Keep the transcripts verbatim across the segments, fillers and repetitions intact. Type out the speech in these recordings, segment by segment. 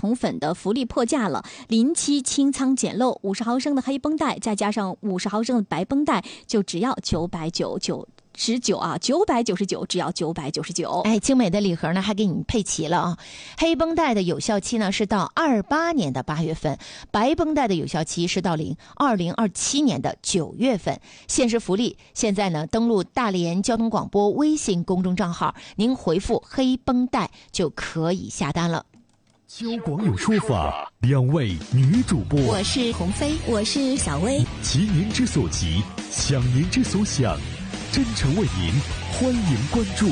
童粉的福利破价了，临期清仓捡漏，五十毫升的黑绷带再加上五十毫升的白绷带，就只要九百九九。十九啊，九百九十九，只要九百九十九。 哎，精美的礼盒呢，还给你配齐了啊！黑绷带的有效期呢是到二八年的八月份，白绷带的有效期是到零二零二七年的九月份。限时福利，现在呢登录大连交通广播微信公众账号，您回复黑绷带就可以下单了。 交广有说法，两位女主播， 我是鸿飞，我是小薇， 急您之所急，想您之所想。真诚为您，欢迎关注。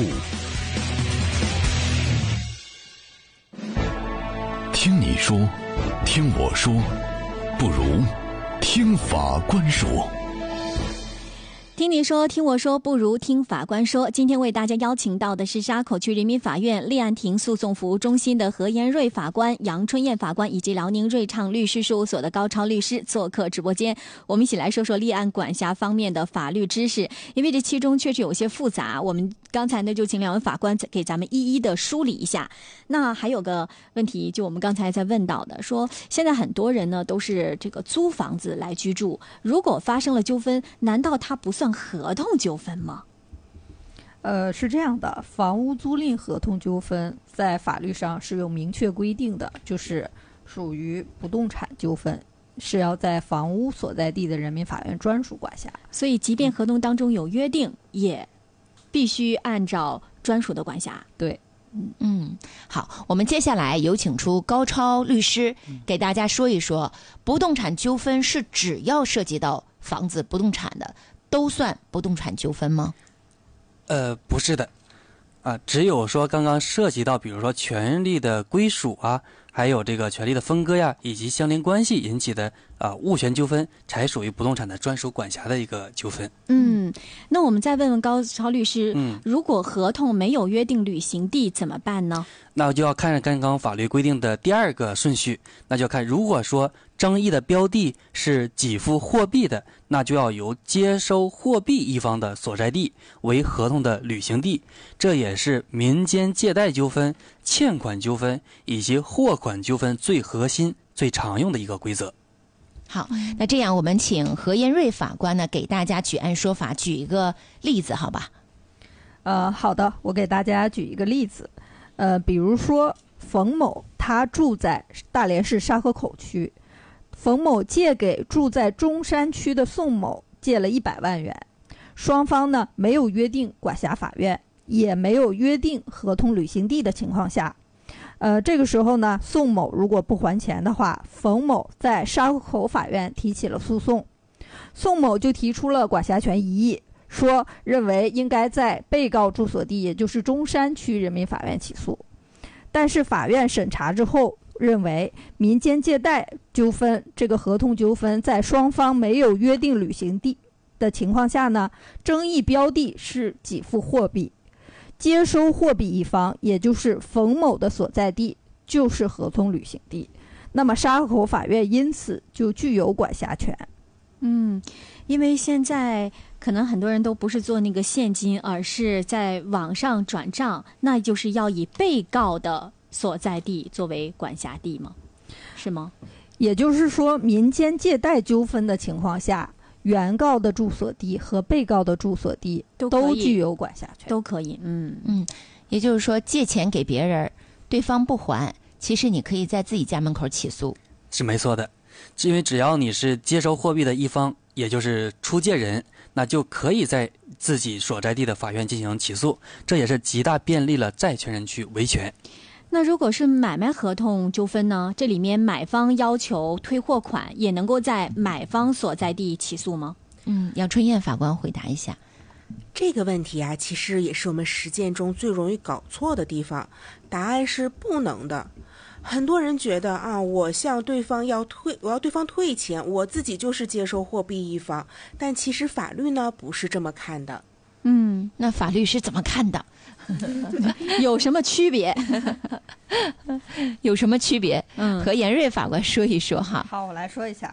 听你说，听我说，不如听法官说。 听你说，听我说，不如听法官说。今天为大家邀请到的是沙口区人民法院立案庭诉讼服务中心的何延瑞法官、杨春燕法官以及辽宁瑞畅律师事务所的高超律师做客直播间。我们一起来说说立案管辖方面的法律知识，因为这其中确实有些复杂，我们刚才呢就请两位法官给咱们一一的梳理一下。那还有个问题，就我们刚才在问到的，说现在很多人呢都是这个租房子来居住，如果发生了纠纷，难道它不算合同纠纷吗？ 呃，是这样的，房屋租赁合同纠纷在法律上是有明确规定的，就是属于不动产纠纷，是要在房屋所在地的人民法院专属管辖。 所以即便合同当中有约定，嗯、也必须按照专属的管辖。 对。 嗯，好，我们接下来有请出高超律师给大家说一说，不动产纠纷是只要涉及到房子不动产的都算不动产纠纷吗？ 呃，不是的，啊，只有说刚刚涉及到，比如说权利的归属啊，还有这个权利的分割呀，以及相邻关系引起的啊物权纠纷，才属于不动产的专属管辖的一个纠纷。 嗯，那我们再问问高超律师， 嗯， 如果合同没有约定履行地怎么办呢？ 那就要看刚刚法律规定的第二个顺序，那就要看如果说争议的标的是给付货币的，那就要由接收货币一方的所在地为合同的履行地，这也是民间借贷纠纷、欠款纠纷以及货款纠纷最核心、最常用的一个规则。 好，那这样我们请何延瑞法官呢给大家举案说法，举一个例子，好吧？ 呃，好的，我给大家举一个例子。呃，比如说冯某他住在大连市沙河口区，冯某借给住在中山区的宋某借了一百万元，双方呢没有约定管辖法院，也没有约定合同履行地的情况下，呃，这个时候呢，宋某如果不还钱的话，冯某在沙河口法院提起了诉讼，宋某就提出了管辖权异议，说认为应该在被告住所地，也就是中山区人民法院起诉。但是法院审查之后认为，民间借贷纠纷这个合同纠纷在双方没有约定履行地的情况下呢，争议标的是给付货币，接收货币一方也就是冯某的所在地就是合同履行地，那么沙河口法院因此就具有管辖权。 嗯，因为现在可能很多人都不是做那个现金，而是在网上转账，那就是要以被告的所在地作为管辖地吗？是吗？ 也就是说，民间借贷纠纷的情况下，原告的住所地和被告的住所地都具有管辖权， 都可以。嗯嗯，也就是说，借钱给别人，对方不还，其实你可以在自己家门口起诉。 是没错的，因为只要你是接收货币的一方，也就是出借人，那就可以在自己所在地的法院进行起诉，这也是极大便利了债权人去维权。 那如果是买卖合同纠纷呢？这里面买方要求退货款，也能够在买方所在地起诉吗？ 嗯，杨春燕法官回答一下。 这个问题啊，其实也是我们实践中最容易搞错的地方。答案是不能的。很多人觉得啊，我向对方要退，我要对方退钱，我自己就是接收货币一方，但其实法律呢不是这么看的。 嗯，那法律是怎么看的？ 有什么区别？ 有什么区别？ 嗯， 和严瑞法官说一说哈。 好，我来说一下，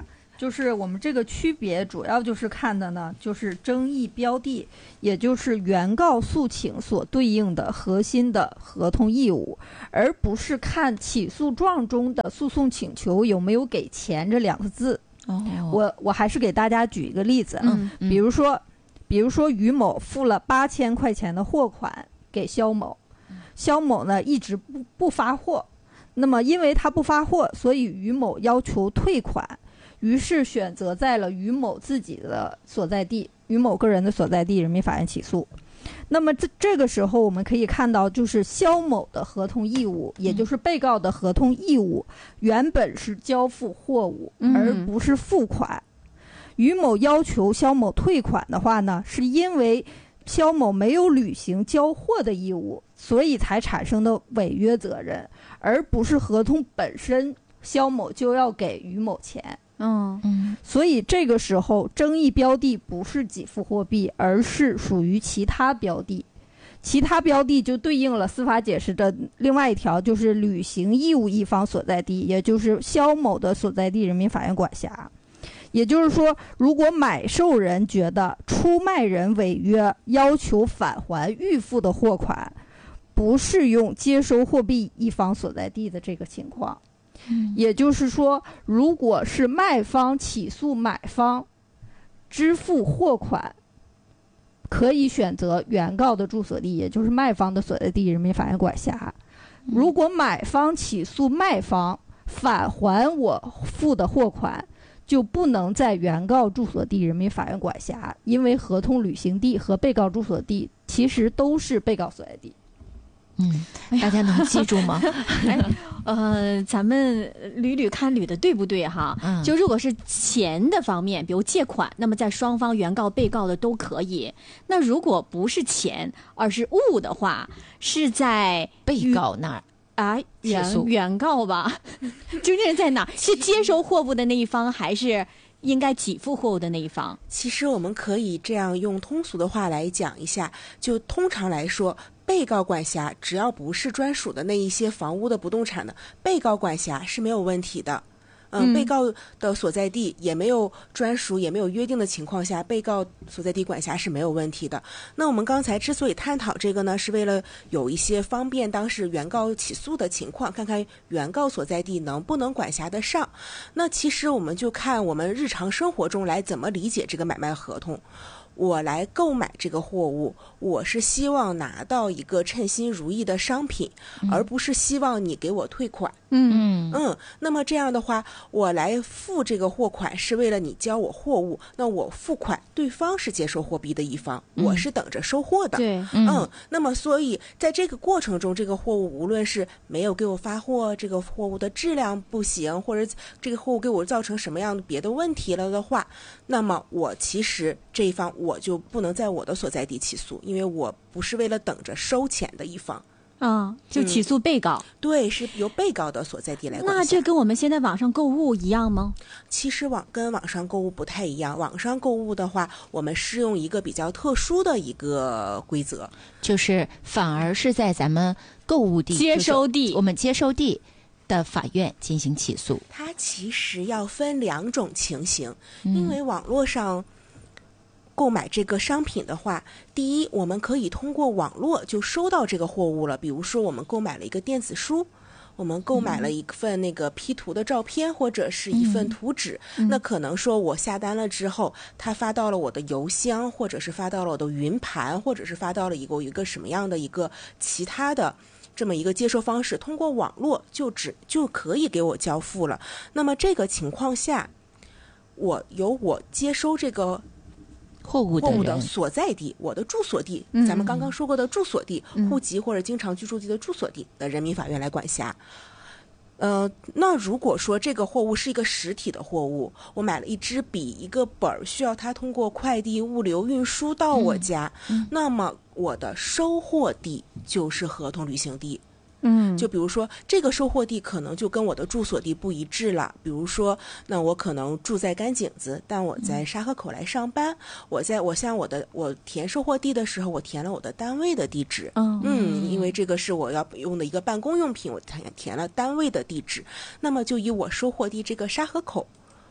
就是我们这个区别主要就是看的呢，就是争议标的，也就是原告诉请所对应的核心的合同义务，而不是看起诉状中的诉讼请求有没有给钱这两个字。 哦， 我我还是给大家举一个例子， 嗯嗯比如说，比如说于某付了八千块钱的货款给肖某，肖某呢一直不不发货，那么因为他不发货，所以于某要求退款，于是选择在了于某自己的所在地，于某个人的所在地人民法院起诉。那么这这个时候我们可以看到，就是肖某的合同义务，也就是被告的合同义务，原本是交付货物，而不是付款。于某要求肖某退款的话呢，是因为肖某没有履行交货的义务，所以才产生的违约责任，而不是合同本身肖某就要给于某钱。 嗯嗯， 所以这个时候争议标的不是给付货币，而是属于其他标的。其他标的就对应了司法解释的另外一条，就是履行义务一方所在地，也就是肖某的所在地人民法院管辖。也就是说，如果买受人觉得出卖人违约，要求返还预付的货款，不适用接收货币一方所在地的这个情况。也就是说，如果是卖方起诉买方支付货款，可以选择原告的住所地，也就是卖方的所在地人民法院管辖。如果买方起诉卖方返还我付的货款，就不能在原告住所地人民法院管辖，因为合同履行地和被告住所地其实都是被告所在地。 嗯，大家能记住吗？ 哎，呃，咱们捋捋看捋的对不对哈？ 嗯， 就如果是钱的方面，比如借款，那么在双方原告、被告的都可以。那如果不是钱，而是物的话，是在被告那儿啊原起诉原告吧？究竟在哪？是接收货物的那一方，还是应该给付货物的那一方？ 其实我们可以这样用通俗的话来讲一下，就通常来说，被告管辖只要不是专属的那一些房屋的不动产的，被告管辖是没有问题的。嗯， 嗯被告的所在地也没有专属也没有约定的情况下，被告所在地管辖是没有问题的。那我们刚才之所以探讨这个呢，是为了有一些方便当时原告起诉的情况，看看原告所在地能不能管辖得上。那其实我们就看我们日常生活中来怎么理解这个买卖合同。我来购买这个货物，我是希望拿到一个称心如意的商品， 嗯、 而不是希望你给我退款。 嗯嗯，那么这样的话，我来付这个货款是为了你交我货物，那我付款，对方是接受货币的一方， 嗯、 我是等着收货的。 对， 嗯，嗯那么所以在这个过程中，这个货物无论是没有给我发货，这个货物的质量不行，或者这个货物给我造成什么样的别的问题了的话，那么我其实这一方我就不能在我的所在地起诉，因为我不是为了等着收钱的一方。 啊，就起诉被告。 嗯、对，是由被告的所在地来管辖。 那这跟我们现在网上购物一样吗？ 其实网跟网上购物不太一样。网上购物的话，我们适用一个比较特殊的一个规则， 就是反而是在咱们购物地、 接收地， 就是、我们接收地的法院进行起诉。 它其实要分两种情形， 嗯、 因为网络上购买这个商品的话，第一，我们可以通过网络就收到这个货物了。比如说，我们购买了一个电子书，我们购买了一份那个 P 图的照片，或者是一份图纸。 嗯、 那可能说我下单了之后，它发到了我的邮箱，或者是发到了我的云盘，或者是发到了一个一个什么样的一个其他的这么一个接收方式，通过网络就只就可以给我交付了。那么这个情况下，我由我接收这个货物的货物的所在地，我的住所地， 嗯、 咱们刚刚说过的住所地、 嗯、 户籍或者经常居住地的住所地的人民法院来管辖。呃，那如果说这个货物是一个实体的货物，我买了一支笔、一个本儿，需要它通过快递、物流、运输到我家， 嗯嗯、 那么我的收货地就是合同履行地。 嗯， 就比如说这个收货地可能就跟我的住所地不一致了。比如说，那我可能住在甘井子，但我在沙河口来上班。嗯、我在我向我的我填收货地的时候，我填了我的单位的地址。 嗯嗯，因为这个是我要用的一个办公用品，我填填了单位的地址。那么就以我收货地这个沙河口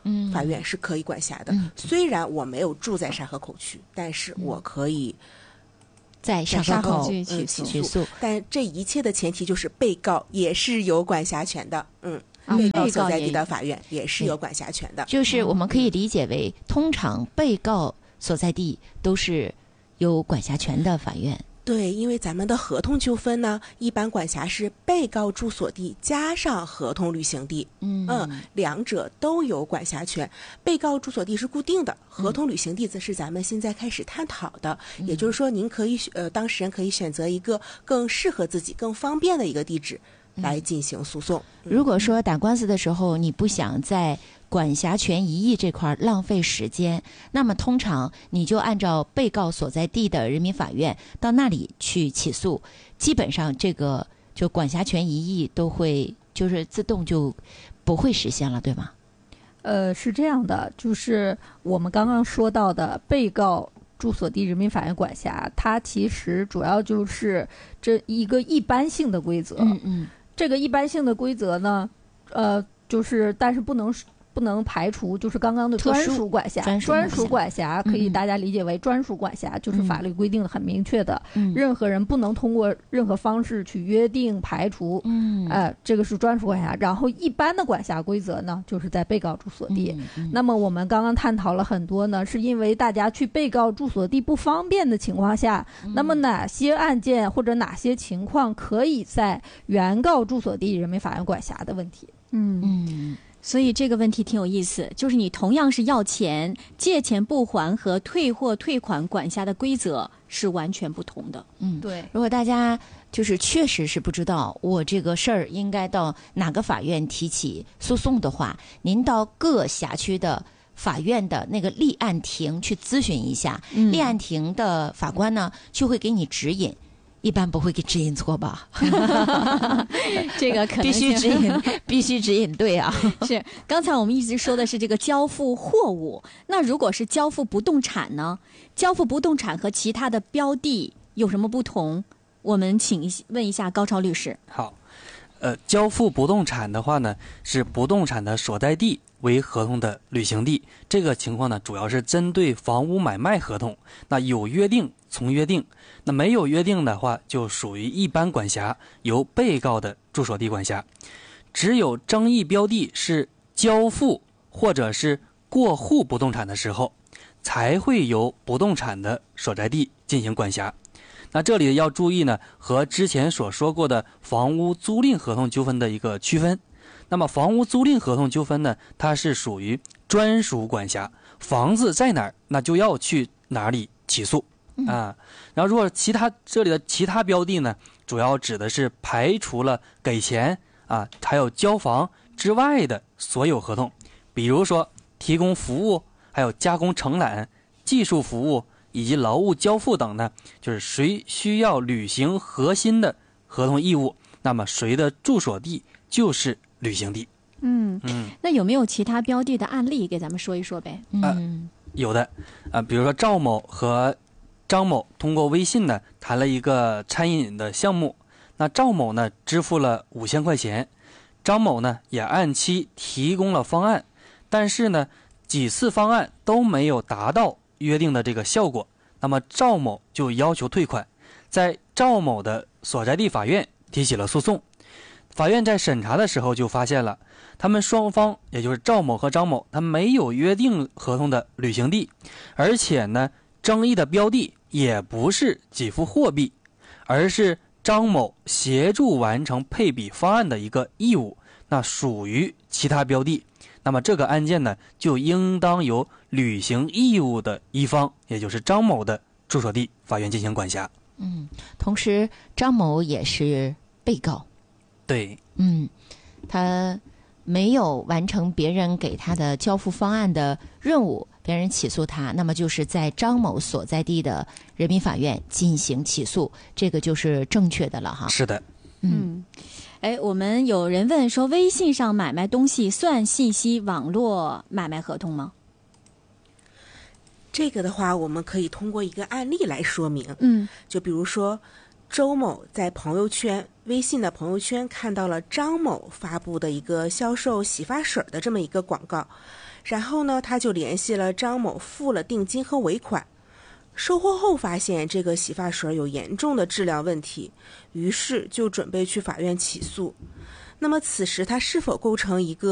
嗯， 法院是可以管辖的。 嗯、 虽然我没有住在沙河口区，但是我可以在沙河口去嗯起起诉。 但这一切的前提就是被告也是有管辖权的。嗯。 啊、 被告所在地的法院也是有管辖权的， 就是我们可以理解为，通常被告所在地都是有管辖权的法院。 对，因为咱们的合同纠纷呢，一般管辖是被告住所地加上合同履行地， 嗯嗯，两者都有管辖权。被告住所地是固定的，合同履行地则是咱们现在开始探讨的。嗯、也就是说，您可以呃，当事人可以选择一个更适合自己、更方便的一个地址来进行诉讼。 嗯、如果说打官司的时候，你不想在管辖权疑义这块浪费时间，那么通常你就按照被告所在地的人民法院到那里去起诉，基本上这个就管辖权疑义都会就是自动就不会实现了，对吗？ 呃，是这样的，就是我们刚刚说到的被告住所地人民法院管辖，它其实主要就是这一个一般性的规则。 嗯嗯， 这个一般性的规则呢，呃，就是但是不能不能排除就是刚刚的专属管辖。 专属专属管辖可以大家理解为专属管辖，嗯、就是法律规定的很明确的，嗯、任何人不能通过任何方式去约定排除。嗯，呃，这个是专属管辖。然后一般的管辖规则呢，就是在被告住所地。嗯嗯、那么我们刚刚探讨了很多呢，是因为大家去被告住所地不方便的情况下，嗯、那么哪些案件或者哪些情况可以在原告住所地人民法院管辖的问题。 嗯嗯。所以这个问题挺有意思，就是你同样是要钱，借钱不还和退货退款管辖的规则是完全不同的。 嗯， 对。 如果大家就是确实是不知道我这个事儿应该到哪个法院提起诉讼的话，您到各辖区的法院的那个立案庭去咨询一下，嗯、立案庭的法官呢就会给你指引。一般不会给指引错吧？ 这个可能必须指引，必须指引对啊。 是，刚才我们一直说的是这个交付货物，那如果是交付不动产呢？交付不动产和其他的标的有什么不同？我们请问一下高超律师。 好，呃，交付不动产的话呢，是不动产的所在地为合同的履行地。这个情况呢，主要是针对房屋买卖合同，那有约定从约定。那没有约定的话，就属于一般管辖，由被告的住所地管辖。只有争议标的是交付或者是过户不动产的时候，才会由不动产的所在地进行管辖。那这里要注意呢，和之前所说过的房屋租赁合同纠纷的一个区分。那么房屋租赁合同纠纷呢，它是属于专属管辖，房子在哪儿，那就要去哪里起诉。啊，然后如果其他这里的其他标的呢，主要指的是排除了给钱啊，还有交房之外的所有合同，比如说提供服务，还有加工承揽、技术服务以及劳务交付等呢，就是谁需要履行核心的合同义务，那么谁的住所地就是履行地。 嗯嗯，那有没有其他标的的案例给咱们说一说呗？ 嗯、呃，有的啊、呃，比如说赵某和张某通过微信呢谈了一个餐饮的项目，那赵某呢支付了五千块钱，张某呢也按期提供了方案，但是呢几次方案都没有达到约定的这个效果，那么赵某就要求退款，在赵某的所在地法院提起了诉讼。法院在审查的时候就发现了，他们双方也就是赵某和张某，他没有约定合同的履行地，而且呢争议的标的也不是给付货币，而是张某协助完成配比方案的一个义务，那属于其他标的。那么这个案件呢，就应当由履行义务的一方，也就是张某的住所地法院进行管辖。 嗯，同时张某也是被告。 对， 嗯，他没有完成别人给他的交付方案的任务，别人起诉他，那么就是在张某所在地的人民法院进行起诉，这个就是正确的了哈。 是的， 嗯，哎，我们有人问说，微信上买卖东西算信息网络买卖合同吗？ 这个的话，我们可以通过一个案例来说明。 嗯， 就比如说， 周某在朋友圈微信的朋友圈看到了张某发布的一个销售洗发水的这么一个广告，然后呢他就联系了张某，付了定金和尾款。收货后发现这个洗发水有严重的质量问题，于是就准备去法院起诉。那么此时他是否构成一个